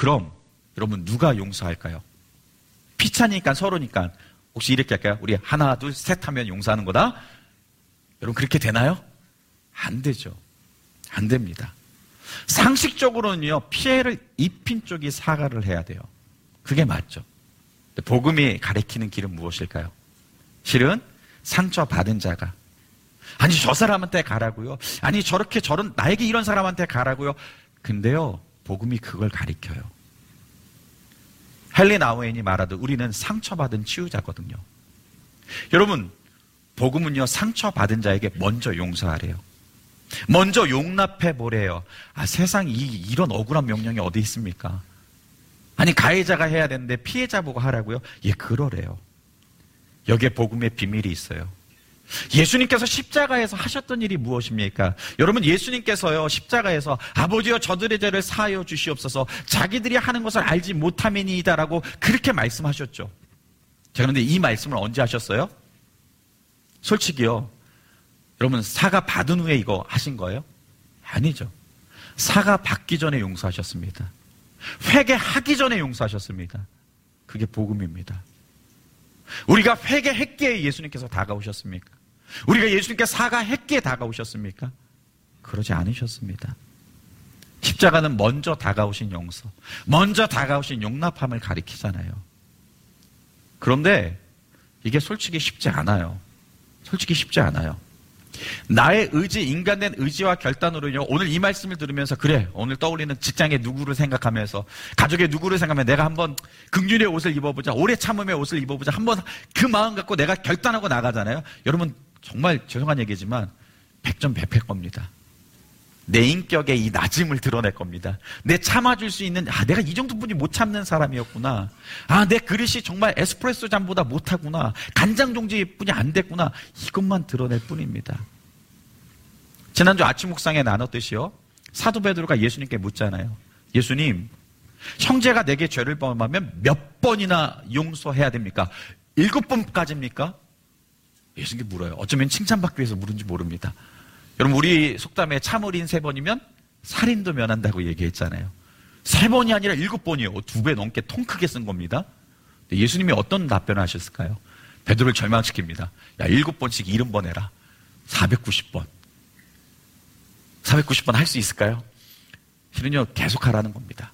그럼 여러분 누가 용서할까요? 피차니까 서로니까 혹시 이렇게 할까요? 우리 하나 둘 셋 하면 용서하는 거다? 여러분 그렇게 되나요? 안 되죠. 안 됩니다. 상식적으로는요, 피해를 입힌 쪽이 사과를 해야 돼요. 그게 맞죠. 복음이 가리키는 길은 무엇일까요? 실은 상처받은 자가, 아니 저 사람한테 가라고요, 아니 저렇게 저런 나에게 이런 사람한테 가라고요. 근데요, 복음이 그걸 가리켜요. 헨리 나우엔이 말하듯 우리는 상처받은 치유자거든요. 여러분, 복음은요, 상처받은 자에게 먼저 용서하래요. 먼저 용납해 보래요. 세상에 이런 억울한 명령이 어디 있습니까? 아니 가해자가 해야 되는데 피해자 보고 하라고요? 예, 그러래요. 여기에 복음의 비밀이 있어요. 예수님께서 십자가에서 하셨던 일이 무엇입니까? 여러분, 예수님께서요, 십자가에서 아버지여 저들의 죄를 사하여 주시옵소서, 자기들이 하는 것을 알지 못함이니이다라고 그렇게 말씀하셨죠. 자, 그런데 이 말씀을 언제 하셨어요? 솔직히요, 여러분 사과 받은 후에 이거 하신 거예요? 아니죠. 사과 받기 전에 용서하셨습니다. 회개하기 전에 용서하셨습니다. 그게 복음입니다. 우리가 회개했기에 예수님께서 다가오셨습니까? 우리가 예수님께 사과했기에 다가오셨습니까? 그러지 않으셨습니다. 십자가는 먼저 다가오신 용서, 먼저 다가오신 용납함을 가리키잖아요. 그런데 이게 솔직히 쉽지 않아요. 솔직히 쉽지 않아요. 나의 의지, 인간된 의지와 결단으로요, 오늘 이 말씀을 들으면서 그래, 오늘 떠올리는 직장의 누구를 생각하면서, 가족의 누구를 생각하면 내가 한번 긍휼의 옷을 입어보자, 오래 참음의 옷을 입어보자, 한번 그 마음 갖고 내가 결단하고 나가잖아요. 여러분 정말 죄송한 얘기지만 100점 100패 겁니다. 내 인격의 이 낮음을 드러낼 겁니다. 내 참아줄 수 있는, 내가 이 정도뿐이 못 참는 사람이었구나. 내 그릇이 정말 에스프레소 잔보다 못하구나. 간장 종지뿐이 안 됐구나. 이것만 드러낼 뿐입니다. 지난주 아침 묵상에 나눴듯이요, 사도 베드로가 예수님께 묻잖아요. 예수님, 형제가 내게 죄를 범하면 몇 번이나 용서해야 됩니까? 7번까지입니까? 예수님께 물어요. 어쩌면 칭찬받기 위해서 물은지 모릅니다. 여러분, 우리 속담에 참을인 3번이면 살인도 면한다고 얘기했잖아요. 3번이 아니라 7번이에요. 2배 넘게 통 크게 쓴 겁니다. 예수님이 어떤 답변을 하셨을까요? 베드로를 절망시킵니다. 야, 7번씩 70번 해라. 490번. 490번 할 수 있을까요? 실은요, 계속 하라는 겁니다.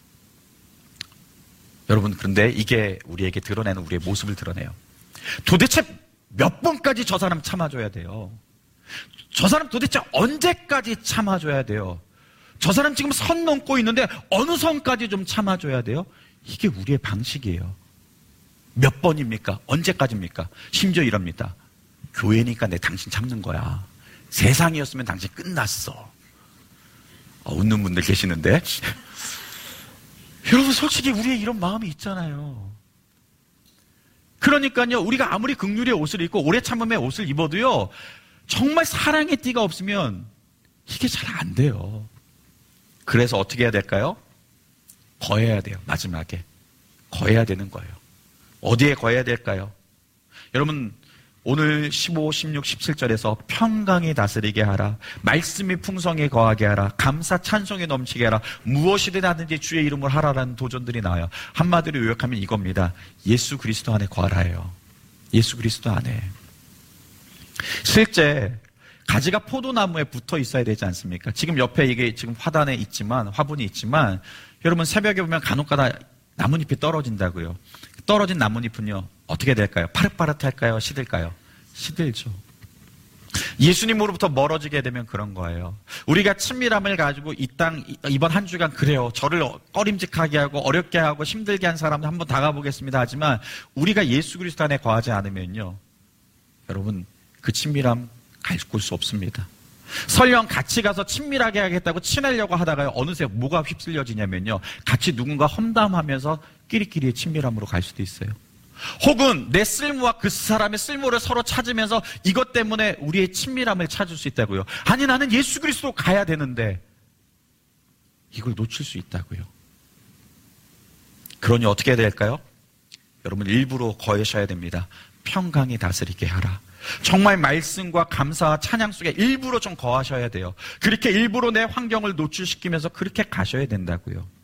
여러분, 그런데 이게 우리에게 드러내는 우리의 모습을 드러내요. 도대체 몇 번까지 저 사람 참아줘야 돼요? 저 사람 도대체 언제까지 참아줘야 돼요? 저 사람 지금 선 넘고 있는데 어느 선까지 좀 참아줘야 돼요? 이게 우리의 방식이에요. 몇 번입니까? 언제까지입니까? 심지어 이럽니다. 교회니까 내 당신 참는 거야. 세상이었으면 당신 끝났어. 웃는 분들 계시는데 여러분, 솔직히 우리의 이런 마음이 있잖아요. 그러니까요, 우리가 아무리 긍휼의 옷을 입고 오래 참음의 옷을 입어도요, 정말 사랑의 띠가 없으면 이게 잘 안 돼요. 그래서 어떻게 해야 될까요? 거해야 돼요. 마지막에 거해야 되는 거예요. 어디에 거해야 될까요? 여러분, 오늘 15, 16, 17절에서 평강이 다스리게 하라, 말씀이 풍성히 거하게 하라, 감사 찬송이 넘치게 하라, 무엇이든 하든지 주의 이름으로 하라라는 도전들이 나와요. 한마디로 요약하면 이겁니다. 예수 그리스도 안에 거하라예요. 예수 그리스도 안에. 실제 가지가 포도나무에 붙어 있어야 되지 않습니까? 지금 옆에 이게 지금 화단에 있지만, 화분이 있지만, 여러분 새벽에 보면 간혹가다 나뭇잎이 떨어진다고요. 떨어진 나뭇잎은요, 어떻게 될까요? 파릇파릇할까요? 시들까요? 시들죠. 예수님으로부터 멀어지게 되면 그런 거예요. 우리가 친밀함을 가지고 이 땅, 이번 한 주간 그래요, 저를 꺼림직하게 하고 어렵게 하고 힘들게 한 사람들 한번 다가보겠습니다 하지만, 우리가 예수 그리스도 안에 거하지 않으면요, 여러분 그 친밀함 가질 수 없습니다. 설령 같이 가서 친밀하게 하겠다고 친하려고 하다가요, 어느새 뭐가 휩쓸려지냐면요, 같이 누군가 험담하면서 끼리끼리의 친밀함으로 갈 수도 있어요. 혹은 내 쓸모와 그 사람의 쓸모를 서로 찾으면서 이것 때문에 우리의 친밀함을 찾을 수 있다고요. 아니, 나는 예수 그리스도 가야 되는데 이걸 놓칠 수 있다고요. 그러니 어떻게 해야 될까요? 여러분, 일부러 거하셔야 됩니다. 평강이 다스리게 하라. 정말 말씀과 감사와 찬양 속에 일부러 좀 거하셔야 돼요. 그렇게 일부러 내 환경을 노출시키면서 그렇게 가셔야 된다고요.